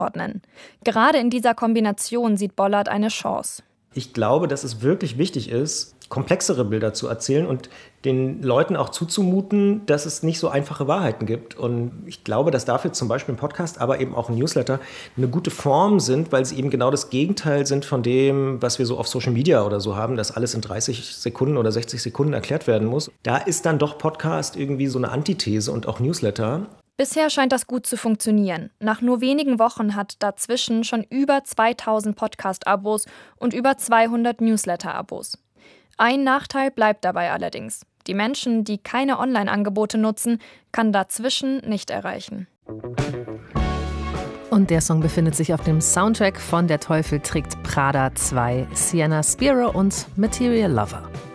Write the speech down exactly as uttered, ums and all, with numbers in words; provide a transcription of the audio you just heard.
einordnen. Gerade in dieser Kombination sieht Bollard eine Chance. Ich glaube, dass es wirklich wichtig ist, komplexere Bilder zu erzählen und den Leuten auch zuzumuten, dass es nicht so einfache Wahrheiten gibt. Und ich glaube, dass dafür zum Beispiel ein Podcast, aber eben auch ein Newsletter eine gute Form sind, weil sie eben genau das Gegenteil sind von dem, was wir so auf Social Media oder so haben, dass alles in dreißig Sekunden oder sechzig Sekunden erklärt werden muss. Da ist dann doch Podcast irgendwie so eine Antithese und auch Newsletter. Bisher scheint das gut zu funktionieren. Nach nur wenigen Wochen hat dazwischen schon über zweitausend Podcast-Abos und über zweihundert Newsletter-Abos. Ein Nachteil bleibt dabei allerdings. Die Menschen, die keine Online-Angebote nutzen, kann dazwischen nicht erreichen. Und der Song befindet sich auf dem Soundtrack von Der Teufel trägt Prada zwei, Sienna Spiro und Material Lover.